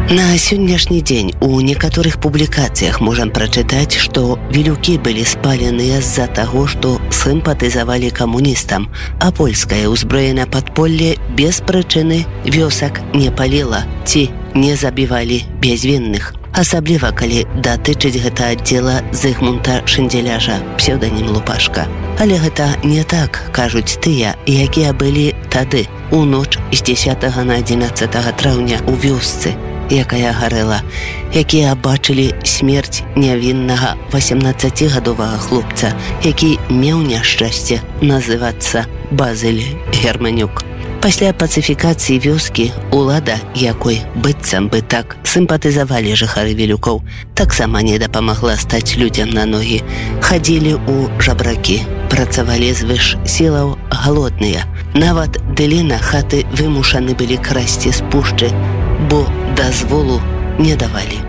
На сённяшні дзень у некаторых публікацыях можам прачытаць, што вілюкі былі спаленыя з-за таго, што сімпатызавалі камуністам, а польскае ўзброенае падполле без прычыны вёсак не паліла ці не забівалі бязвінных. Асабліва, калі датычыць гэта аддзела Зыгмунта Шэндзеляжа, псеўданім Лупашка. Але гэта не так, кажуць тыя, якія былі тады, у ноч з 10 на 11 траўня ў вёсцы, якая гарэла, якія бачылі смерць нявіннага 18гадовага хлопца, які меў няшчасце называцца Базыль Германюк. Пасля пацыфікацыі вёскі улада, якой быццам бы так сімпатызавалі жыхары Вілюкоў, таксама не дапамагла стаць людзям на ногі. Хадзілі ў жабракі, працавалі звыш сілаў галодныя. Нават дэлі на хаты вымушаны былі красці з пушчы, бо дазволу не давалі.